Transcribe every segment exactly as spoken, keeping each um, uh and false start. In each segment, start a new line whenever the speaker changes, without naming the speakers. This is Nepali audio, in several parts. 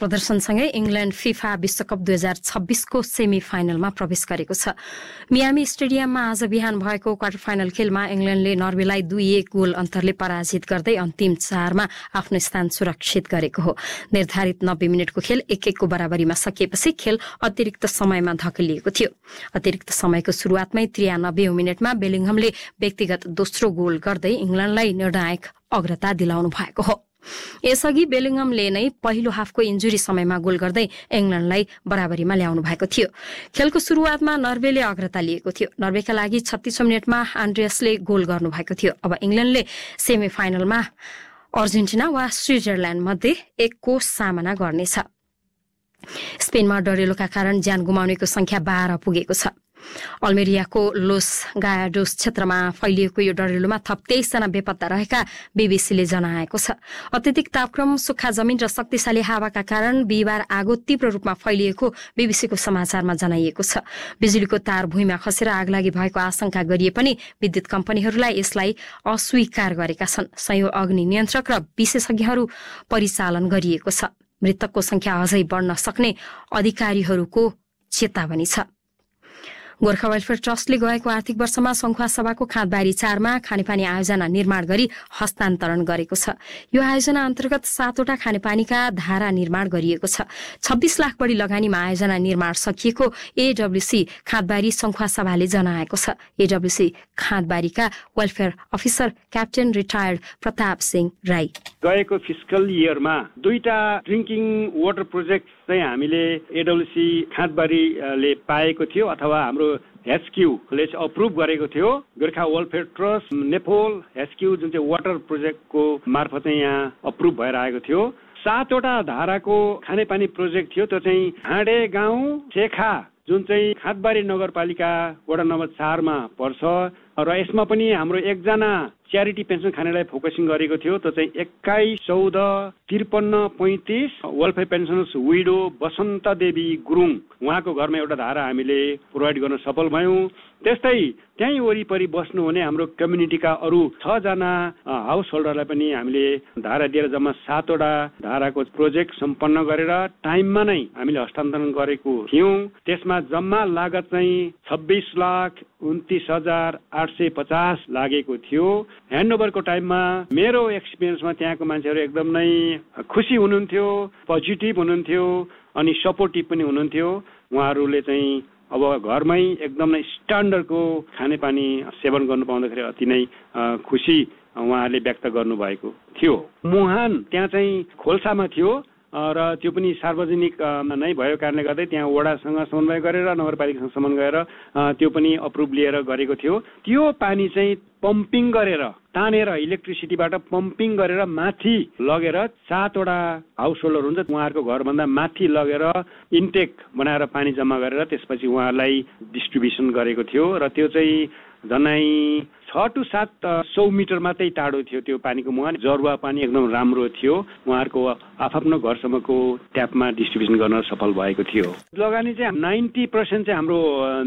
प्रदर्शनसँगै इङ्ल्यान्ड फिफा विश्वकप दुई हजार छब्बीसको सेमी फाइनलमा प्रवेश गरेको छ। मियामी स्टेडियममा आज बिहान भएको क्वार्टर फाइनल खेलमा इङ्ल्यान्डले नर्वेलाई दुई एक गोल अन्तरले पराजित गर्दै अन्तिम चारमा आफ्नो स्थान सुरक्षित गरेको हो। निर्धारित नब्बे मिनटको खेल एक एकको बराबरीमा सकिएपछि खेल अतिरिक्त समयमा धकेलिएको थियो। अतिरिक्त समयको सुरुवातमै त्रियानब्बे मिनटमा बेलिङहमले व्यक्तिगत दोस्रो गोल गर्दै इङ्ल्यान्डलाई निर्णायक अग्रता दिलाउनु भएको हो। यसअघि बेलिङहमले नै पहिलो हाफको इन्जुरी समयमा गोल गर्दै इङ्ल्यान्डलाई बराबरीमा ल्याउनु भएको थियो। खेलको सुरुवातमा नर्वेले अग्रता लिएको थियो। नर्वेका लागि छत्तीसौं मिनटमा आन्ड्रियसले गोल गर्नुभएको थियो। अब इङ्ल्यान्डले सेमी फाइनलमा अर्जेन्टिना वा स्विजरल्याण्ड मध्ये एकको सामना गर्नेछ। स्पेनमा डरेलोका कारण ज्यान गुमाउनेको संख्या बाह्र पुगेको छ। अल्मेरियाको लोस गायाडोस क्षेत्रमा फैलिएको यो डरेलोमा थप तेइस जना बेपत्ता रहेका बीबीसीले जनाएको छ। अत्यधिक तापक्रम, सुक्खा जमिन र शक्तिशाली हावाका कारण बिहिबार आगो तीव्र रूपमा फैलिएको बीबीसीको समाचारमा जनाइएको छ। बिजुलीको तार भुइँमा खसेर आगलागी भएको आशंका गरिए पनि विद्युत कम्पनीहरूलाई यसलाई अस्वीकार गरेका छन्। संयौं अग्नि नियन्त्रक र विशेषज्ञहरू परिचालन गरिएको छ। मृतकको संख्या अझै बढ्न सक्ने अधिकारीहरूको चेतावनी छ। गोर्खा वेलफेयर ट्रस्टले गएको आर्थिक वर्षमा संखुवा सभाको खाँदबारी चारमा खानेपानी आयोजना निर्माण गरी हस्तान्तरण गरेको छ। यो आयोजना अन्तर्गत सातवटा खानेपानीका धारा निर्माण गरिएको छ। छब्बीस लाख बढी लगानीमा आयोजना निर्माण सकिएको एडब्ल्यूसी खाँदबारी संखुवा सभाले जनाएको छ। एडब्ल्यूसी खाँदबारीका welfare officer captain retired Pratap Singh Rai
गएको फिस्कल इयरमा दुईटा ड्रिङ्किङ वाटर प्रोजेक्ट चाहिँ हामीले एडब्ल्यूसी खाँदबारीले पाएको थियो अथवा हाम्रो एचक्यूले चाहिँ अप्रुभ गरेको थियो। गोर्खा वेलफेयर ट्रस्ट नेपोल एचक्यू जुन चाहिँ वाटर प्रोजेक्टको मार्फत चाहिँ यहाँ अप्रुभ भएर आएको थियो। सातवटा धाराको खानेपानी प्रोजेक्ट थियो। त्यो चाहिँ हाँडे गाउँ सेखा जुन चाहिँ खाँदबारी नगरपालिका वडा नम्बर चारमा पर्छ र यसमा पनि हाम्रो एकजना च्यारिटी पेन्सन खानेलाई फोकसिङ गरेको थियो। त्यो चाहिँ एक्काइस चौध त्रिपन्न पैँतिस वेलफेयर पेन्सनर्स विडो बसन्त देवी गुरुङ उहाँको घरमा एउटा धारा हामीले प्रोभाइड गर्न सफल भयौँ। त्यस्तै त्यहीँ वरिपरि बस्नुहुने हाम्रो कम्युनिटीका अरू छजना हाउस होल्डरलाई पनि हामीले धारा दिएर जम्मा सातवटा धाराको प्रोजेक्ट सम्पन्न गरेर टाइममा नै हामीले हस्तान्तरण गरेको थियौँ। त्यसमा जम्मा लागत चाहिँ छब्बिस लाख उन्तिस हजार आठ सय पचास लागेको थियो। ह्यान्डओभरको टाइममा मेरो एक्सपिरियन्समा त्यहाँको मान्छेहरू एकदम नै खुसी हुनुहुन्थ्यो, पोजिटिभ हुनुहुन्थ्यो अनि सपोर्टिभ पनि हुनुहुन्थ्यो। उहाँहरूले चाहिँ अब घरमै एकदम नै स्ट्यान्डर्डको खानेपानी सेवन गर्नु पाउँदाखेरि अति नै खुसी उहाँहरूले व्यक्त गर्नुभएको थियो। मुहान त्यहाँ चाहिँ खोल्सामा थियो र त्यो पनि सार्वजनिक नै भएको कारणले गर्दै त्यहाँ वडासँग समन्वय गरेर नगरपालिकासँग समन्वय गरेर त्यो पनि अप्रुभ लिएर गरेको थियो। त्यो पानी चाहिँ पम्पिङ गरेर तानेर इलेक्ट्रिसिटीबाट पम्पिङ गरेर माथि लगेर सातवटा हाउस होल्डर हुन्छ उहाँहरूको घरभन्दा माथि लगेर इन्टेक बनाएर पानी जम्मा गरेर त्यसपछि उहाँहरूलाई डिस्ट्रिब्युसन गरेको थियो र त्यो चाहिँ झन्डै छ टु सात सौ मिटर मात्रै टाढो थियो त्यो पानीको मुहान। जरुवा पानी एकदम राम्रो थियो। उहाँहरूको आफ्नो घरसम्मको ट्यापमा डिस्ट्रिब्युसन गर्न सफल भएको थियो। लगानी चाहिँ नाइन्टी पर्सेन्ट चाहिँ हाम्रो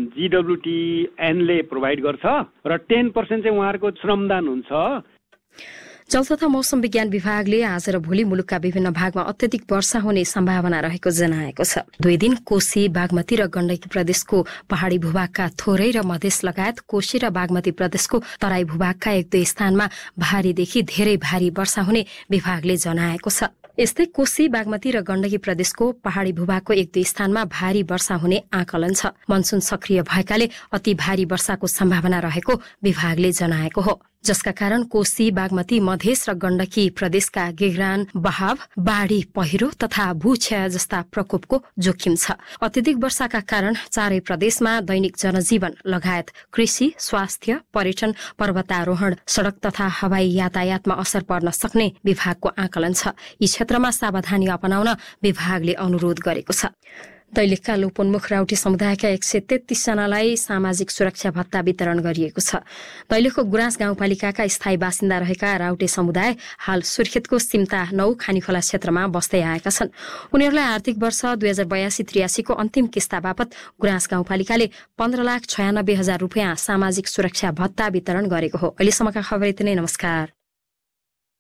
जिडब्ल्युटीएनले प्रोभाइड गर्छ र टेन पर्सेन्ट चाहिँ उहाँहरूको श्रमदान हुन्छ।
जल तथा मौसम विज्ञान विभागले आज र भोलि मुलुकका विभिन्न भागमा अत्यधिक वर्षा हुने सम्भावना रहेको जनाएको छ। दुई दिन कोशी, बागमती र गण्डकी प्रदेशको पहाड़ी भूभागका थोरै र मधेस लगायत कोशी र बागमती प्रदेशको तराई भूभागका एक दुई स्थानमा भारीदेखि धेरै भारी वर्षा हुने विभागले जनाएको छ। यस्तै कोशी, बागमती र गण्डकी प्रदेशको पहाड़ी भूभागको एक दुई स्थानमा भारी वर्षा हुने आकलन छ। मनसुन सक्रिय भएकाले अति भारी वर्षाको सम्भावना रहेको विभागले जनाएको हो, जसका कारण कोशी, बागमती, मधेस र गण्डकी प्रदेशका गिगरान, बहाव, बाढ़ी पहिरो तथा भूक्षय जस्ता प्रकोपको जोखिम छ। अत्यधिक वर्षाका कारण चारै प्रदेशमा दैनिक जनजीवन लगायत कृषि, स्वास्थ्य, पर्यटन, पर्वतारोहण, सड़क तथा हवाई यातायातमा असर पर्न सक्ने विभागको आकलन छ। यी क्षेत्रमा सावधानी अपनाउन विभागले अनुरोध गरेको छ। दैलेखका लोपोन्मुख राउटे समुदायका एक सय तेत्तीस जनालाई सामाजिक सुरक्षा भत्ता वितरण गरिएको छ। दैलेखको गुराँस गाउँपालिकाका स्थायी बासिन्दा रहेका राउटे समुदाय हाल सुर्खेतको सिम्ता नौ खानीखोला क्षेत्रमा बस्दै आएका छन्। उनीहरूलाई आर्थिक वर्ष दुई हजार बयासी त्रियासीको अन्तिम किस्ता बापत गुराँस गाउँपालिकाले पन्ध्र लाख छयानब्बे हजार रुपियाँ सामाजिक सुरक्षा भत्ता वितरण गरेको हो। अहिलेसम्मका खबर यति नै। नमस्कार।